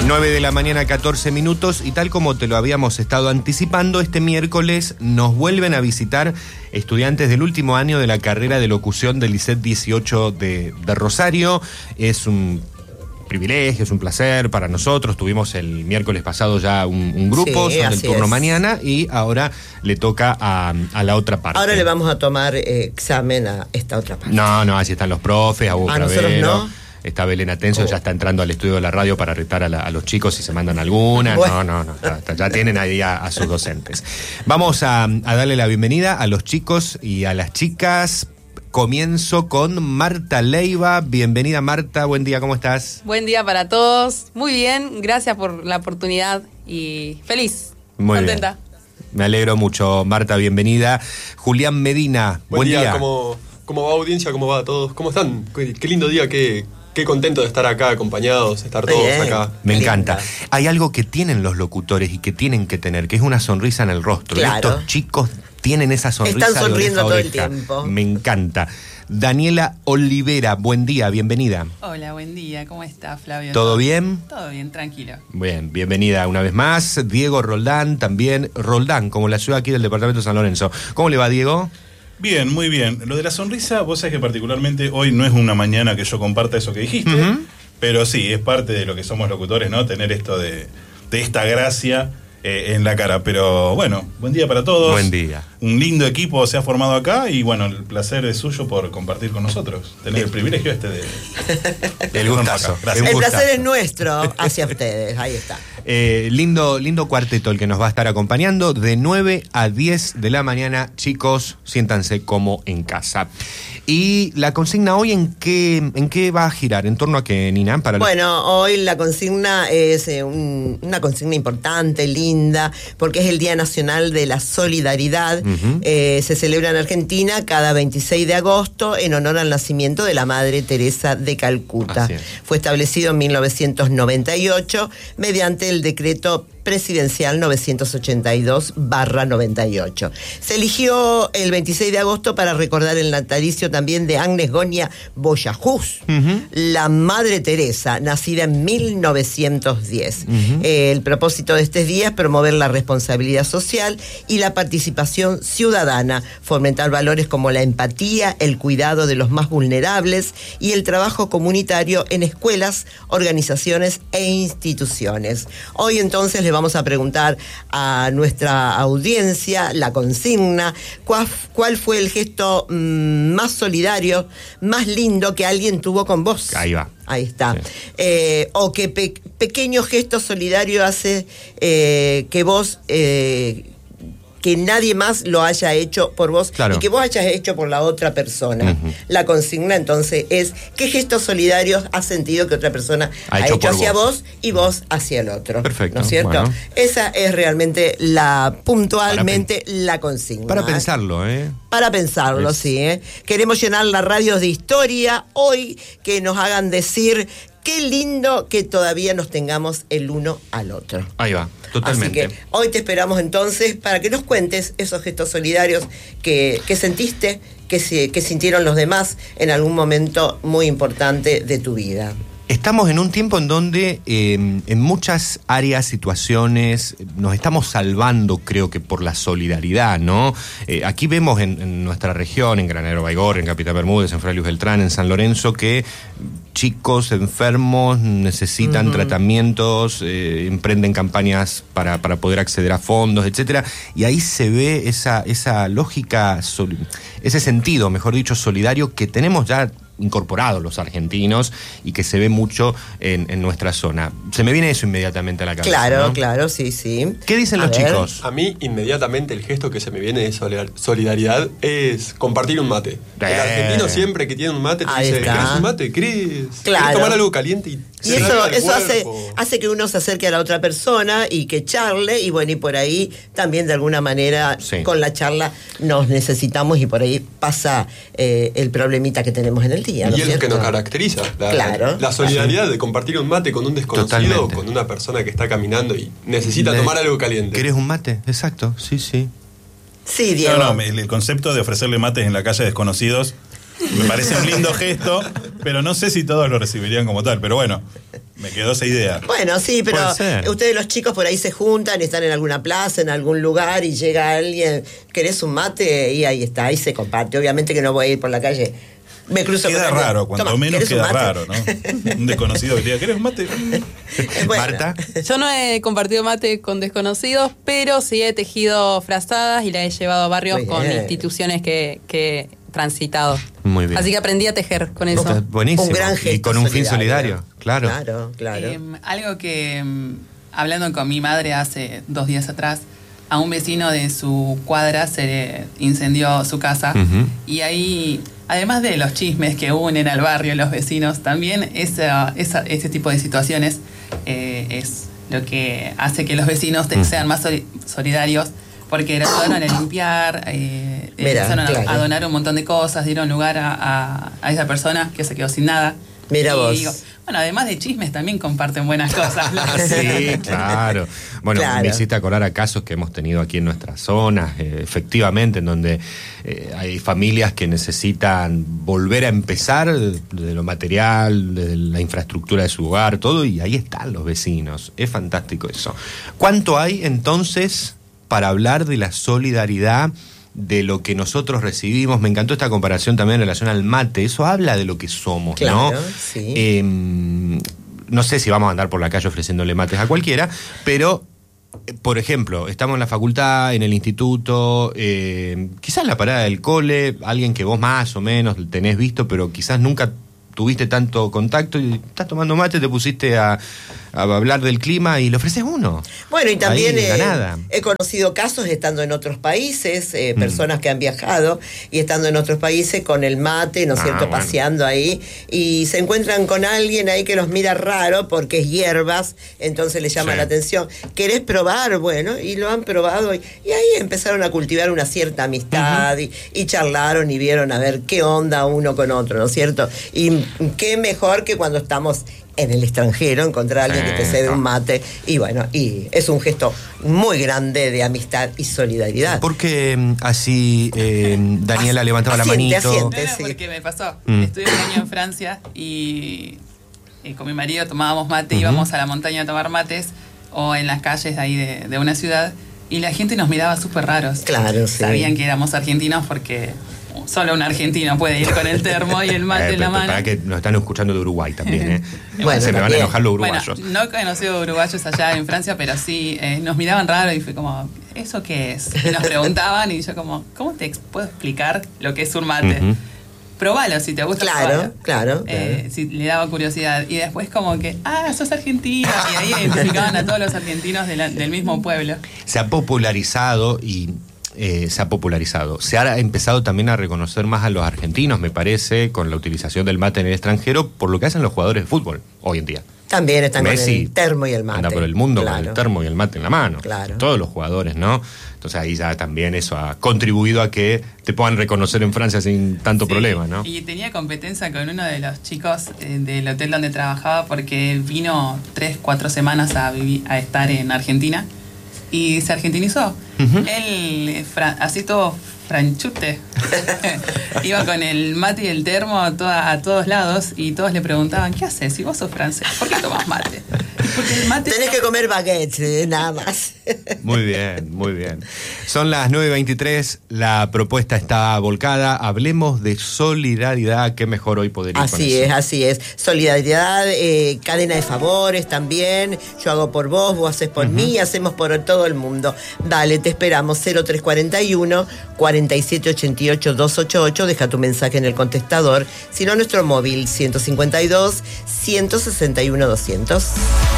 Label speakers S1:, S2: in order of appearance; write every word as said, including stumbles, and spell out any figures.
S1: nueve de la mañana, catorce minutos, y tal como te lo habíamos estado anticipando, este miércoles nos vuelven a visitar estudiantes del último año de la carrera de locución del Liceo dieciocho de, de Rosario. Es un privilegio, es un placer para nosotros. Tuvimos el miércoles pasado ya un, un grupo,
S2: sí,
S1: son del turno
S2: es.
S1: mañana, y ahora le toca a, a la otra parte.
S2: Ahora le vamos a tomar eh, examen a esta otra parte.
S1: No, no, así están los profes, a
S2: ¿A nosotros no?
S1: Está Belén Atencio,
S2: oh.
S1: ya está entrando al estudio de la radio para retar a, la, a los chicos si se mandan alguna. Bueno. No, no, no, ya, ya tienen ahí a, a sus docentes. Vamos a, a darle la bienvenida a los chicos y a las chicas. Comienzo con Marta Leiva. Bienvenida, Marta, buen día, ¿cómo estás?
S3: Buen día para todos, muy bien, gracias por la oportunidad y feliz,
S1: muy
S3: contenta.
S1: Bien. Me alegro mucho, Marta, bienvenida. Julián Medina, buen,
S4: buen día.
S1: día.
S4: ¿Cómo, ¿Cómo va, audiencia? ¿Cómo va a todos? ¿Cómo están? Qué, qué lindo día, qué, qué contento de estar acá acompañados, estar todos
S2: Bien.
S4: acá.
S1: Me encanta. Hay algo que tienen los locutores y que tienen que tener, que es una sonrisa en el rostro.
S2: Claro.
S1: Estos chicos tienen esa sonrisa.
S2: Están sonriendo
S1: de oreja a
S2: todo el
S1: oreja.
S2: tiempo.
S1: Me encanta. Daniela Olivera, buen día, bienvenida.
S5: Hola, buen día, ¿cómo está, Flavio?
S1: ¿Todo bien?
S5: Todo bien, tranquilo.
S1: Bien, bienvenida una vez más. Diego Roldán, también Roldán, como la ciudad aquí del departamento de San Lorenzo. ¿Cómo le va, Diego?
S6: Bien, muy bien. Lo de la sonrisa, vos sabés que particularmente hoy no es una mañana que yo comparta eso que dijiste, uh-huh. pero sí, es parte de lo que somos locutores, ¿no? Tener esto de, de esta gracia eh, en la cara. Pero bueno, buen día para todos.
S1: Buen día.
S6: Un lindo equipo se ha formado acá y bueno, el placer es suyo por compartir con nosotros. Tener el privilegio este de...
S1: El gustazo.
S6: Gracias.
S2: El placer es nuestro hacia ustedes, ahí está.
S1: Eh, lindo, lindo cuarteto el que nos va a estar acompañando de nueve a diez de la mañana. Chicos, siéntanse como en casa. Y la consigna hoy, ¿en qué, en qué va a girar? ¿En torno a qué, Nina? Para los...
S2: Bueno, hoy la consigna es eh, un, una consigna importante, linda, porque es el Día Nacional de la Solidaridad. Uh-huh. Eh, se celebra en Argentina cada veintiséis de agosto en honor al nacimiento de la Madre Teresa de Calcuta. Fue establecido en mil novecientos noventa y ocho mediante el decreto presidencial novecientos ochenta y dos barra noventa y ocho. Se eligió el veintiséis de agosto para recordar el natalicio también de Agnes Goña Boyajús, uh-huh. la Madre Teresa, nacida en mil novecientos diez. Uh-huh. Eh, el propósito de este día es promover la responsabilidad social y la participación ciudadana, fomentar valores como la empatía, el cuidado de los más vulnerables y el trabajo comunitario en escuelas, organizaciones e instituciones. Hoy entonces le vamos a preguntar a nuestra audiencia la consigna, ¿cuál, cuál fue el gesto mmm, más solidario, más lindo que alguien tuvo con vos?
S1: Ahí va.
S2: Ahí está.
S1: Sí.
S2: Eh, o qué pe- pequeño gesto solidario hace eh, que vos... Eh, que nadie más lo haya hecho por vos, claro. y que vos hayas hecho por la otra persona. Uh-huh. La consigna entonces es ¿qué gestos solidarios has sentido que otra persona ha, ha hecho, hecho hacia vos. vos y vos hacia el otro?
S1: Perfecto.
S2: ¿No es cierto?
S1: Bueno.
S2: Esa es realmente la puntualmente para la consigna.
S1: Para pensarlo, ¿eh?
S2: Para pensarlo, es... sí. ¿eh? Queremos llenar las radios de historia hoy, que nos hagan decir qué lindo que todavía nos tengamos el uno al otro.
S1: Ahí va, totalmente.
S2: Así que hoy te esperamos entonces para que nos cuentes esos gestos solidarios que, que sentiste, que, se, que sintieron los demás en algún momento muy importante de tu vida.
S1: Estamos en un tiempo en donde eh, en muchas áreas, situaciones, nos estamos salvando, creo que por la solidaridad, ¿no? Eh, aquí vemos en, en nuestra región, en Granadero Baigorria, en Capitán Bermúdez, en Fray Luis Beltrán, en San Lorenzo, que chicos enfermos necesitan uh-huh. tratamientos, eh, emprenden campañas para, para poder acceder a fondos, etcétera, y ahí se ve esa, esa lógica, ese sentido, mejor dicho, solidario que tenemos ya incorporados los argentinos y que se ve mucho en, en nuestra zona. Se me viene eso inmediatamente a la cabeza.
S2: Claro,
S1: ¿no?
S2: claro, sí, sí.
S1: ¿Qué dicen a los ver. chicos?
S4: A mí, inmediatamente, el gesto que se me viene de solidaridad es compartir un mate. El
S1: Eh.
S4: argentino siempre que tiene un mate te
S2: Ahí
S4: dice,
S2: está.
S4: ¿querés un mate? ¿Querés,
S2: claro.
S4: ¿querés tomar algo caliente? Y,
S2: y eso, eso hace, hace que uno se acerque a la otra persona y que charle, y bueno, y por ahí también de alguna manera sí. con la charla nos necesitamos y por ahí pasa eh, el problemita que tenemos en el día, ¿no
S4: y es
S2: cierto?
S4: lo que nos caracteriza, la,
S2: claro,
S4: la solidaridad claro. de compartir un mate con un desconocido, Totalmente. con una persona que está caminando y necesita Le, tomar algo caliente.
S1: ¿Querés un mate? Exacto, sí, sí.
S2: Sí, Diego.
S6: No, no, el concepto de ofrecerle mates en la calle a desconocidos me parece un lindo gesto, pero no sé si todos lo recibirían como tal, pero bueno, Me quedó esa idea.
S2: Bueno, sí, pero
S1: Puede ser.
S2: ustedes los chicos por ahí se juntan, están en alguna plaza, en algún lugar y llega alguien, ¿querés un mate? Y ahí está, ahí se comparte. Obviamente que no voy a ir por la calle. Me cruzo
S6: Queda
S2: con alguien.
S6: raro, cuando
S2: Toma,
S6: menos
S2: ¿querés un
S6: queda
S2: mate?
S6: raro, ¿no? Un desconocido que te diga, ¿querés un mate?
S2: Bueno.
S1: Marta.
S3: Yo no he compartido mate con desconocidos, pero sí he tejido frazadas y la he llevado a barrios
S2: Muy
S3: con
S2: bien.
S3: instituciones que, que he transitado.
S1: Muy bien.
S3: Así que aprendí a tejer con eso.
S1: Está buenísimo.
S2: Un gran
S1: y
S2: gesto
S1: con un fin solidario, claro.
S2: Claro, claro.
S5: Eh, algo que, mm, hablando con mi madre hace dos días atrás, a un vecino de su cuadra se le incendió su casa.
S1: Ujú.
S5: Y ahí, además de los chismes que unen al barrio, los vecinos, también esa, esa, ese tipo de situaciones eh, es lo que hace que los vecinos te-
S1: Ujú.
S5: sean más soli- solidarios, porque lo ayudaron a limpiar, eh,
S2: Mirá,
S5: empezaron a-
S2: claro.
S5: a donar un montón de cosas, dieron lugar a, a- a esa persona que se quedó sin nada.
S2: Mirá
S5: Y
S2: vos.
S5: digo, bueno, además de chismes también comparten buenas cosas. ¿no?
S1: Sí, claro. Bueno,
S2: Claro.
S1: me hiciste acordar a casos que hemos tenido aquí en nuestras zonas, eh, efectivamente, en donde eh, hay familias que necesitan volver a empezar de lo material, de la infraestructura de su hogar, todo, y ahí están los vecinos. Es fantástico eso. ¿Cuánto hay entonces para hablar de la solidaridad, de lo que nosotros recibimos? Me encantó esta comparación también en relación al mate. Eso habla de lo que somos, ¿no?
S2: Claro, sí.
S1: Eh, no sé si vamos a andar por la calle ofreciéndole mates a cualquiera, pero, eh, por ejemplo, estamos en la facultad, en el instituto, eh, quizás en la parada del cole, alguien que vos más o menos tenés visto, pero quizás nunca tuviste tanto contacto y estás tomando mate, te pusiste a, a hablar del clima y le ofreces uno.
S2: Bueno, y también
S1: Ahí, de la
S2: eh,
S1: nada.
S2: he conocido casos estando en otros países, eh,
S1: Mm.
S2: personas que han viajado y estando en otros países con el mate, ¿no es
S1: Ah,
S2: cierto?,
S1: bueno.
S2: paseando ahí, y se encuentran con alguien ahí que los mira raro porque es hierbas, entonces les llama
S1: Sí.
S2: la atención. ¿Querés probar? Bueno, y lo han probado, y, y ahí empezaron a cultivar una cierta amistad, y, y charlaron y vieron a ver qué onda uno con otro, ¿no es cierto? Y qué mejor que cuando estamos en el extranjero, encontrar a alguien
S1: Sí,
S2: que te cede
S1: no.
S2: un mate, y bueno, y es un gesto muy grande de amistad y solidaridad.
S1: Porque mm, así eh, Daniela
S2: As-
S1: levantaba la
S2: asiente,
S1: manito.
S2: asiente.
S5: No, no,
S2: Sí.
S5: porque me pasó.
S1: Mm.
S5: Estuve un año en Francia y, y con mi marido tomábamos mate,
S1: Ujú.
S5: íbamos a la montaña a tomar mates o en las calles de ahí de, de una ciudad y la gente nos miraba súper raros.
S2: Claro, sí.
S5: Sabían que éramos argentinos porque solo un argentino puede ir con el termo y el mate
S1: Eh,
S5: en la
S1: pero
S5: mano.
S1: Para que nos están escuchando de Uruguay también, ¿eh?
S2: Bueno,
S1: Se me van a
S2: también.
S1: enojar los
S5: Bueno,
S1: uruguayos.
S5: no he conocido uruguayos allá en Francia, pero sí, eh, nos miraban raro y fue como, ¿eso qué es? Y nos preguntaban y yo como, ¿cómo te ex- puedo explicar lo que es un mate?
S1: Ujú.
S5: Probalo, si te gusta.
S2: Claro,
S5: probalo.
S2: claro,
S5: Eh,
S2: claro.
S5: si le daba curiosidad. Y después como que, ah, sos argentino. Y ahí identificaban a todos los argentinos de la- del mismo pueblo.
S1: Se ha popularizado y eh, se ha popularizado. Se ha empezado también a reconocer más a los argentinos, me parece, con la utilización del mate en el extranjero, por lo que hacen los jugadores de fútbol hoy en día.
S2: También están con
S1: Messi
S2: el termo y el mate.
S1: anda por el mundo con
S2: Claro.
S1: el termo y el mate en la mano.
S2: Claro.
S1: Todos los jugadores, ¿no? Entonces ahí ya también eso ha contribuido a que te puedan reconocer en Francia sin tanto
S5: Sí,
S1: problema, ¿no?
S5: Y tenía competencia con uno de los chicos eh, del hotel donde trabajaba porque vino tres, cuatro semanas a, vivir, a estar en Argentina y se argentinizó.
S1: Ujú.
S5: Él, eh, fra- así todo franchute, iba con el mate y el termo a, toda- a todos lados y todos le preguntaban, ¿qué haces? Si vos sos francés, ¿por qué tomás mate? Porque el mate...
S2: Tenés que comer baguettes, eh, nada más.
S1: Muy bien, muy bien. Son las nueve y veintitrés, la propuesta está volcada. Hablemos de solidaridad, qué mejor hoy poder ir con
S2: Así
S1: eso.
S2: es, así es. Solidaridad, eh, cadena de favores también. Yo hago por vos, vos haces por mí, hacemos por todo el mundo. Dale, te esperamos. cero tres cuatro uno, cuarenta y siete ochenta y ocho, doscientos ochenta y ocho. Deja tu mensaje en el contestador. Si no, nuestro móvil ciento cincuenta y dos, ciento sesenta y uno, doscientos.